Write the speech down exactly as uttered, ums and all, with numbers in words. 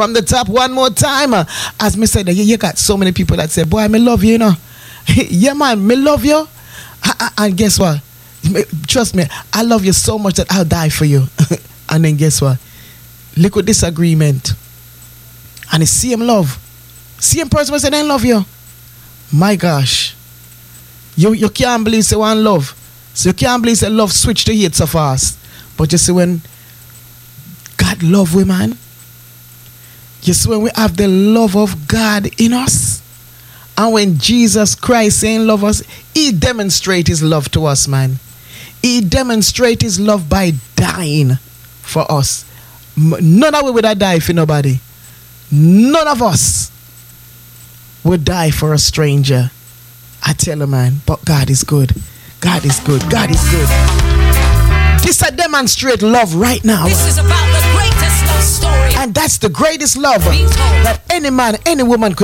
from the top one more time. Uh, as me said, you, you got so many people that say, boy, me love you, you know. Yeah, man, me love you. And guess what? Trust me, I love you so much that I'll die for you. And then guess what? Little disagreement. And it's same love. Same person will say they love you. My gosh. You you can't believe say one love. So you can't believe say love switch to hate so fast. But you see when God love we, man. You see when we have the love of God in us. And when Jesus Christ saying love us, he demonstrate his love to us, man. He demonstrate his love by dying for us. None of we would have died for nobody. None of us would die for a stranger. I tell you, man, but God is good. God is good. God is good. This I demonstrate love right now. This is about the greatest love story. And that's the greatest love that any man, any woman could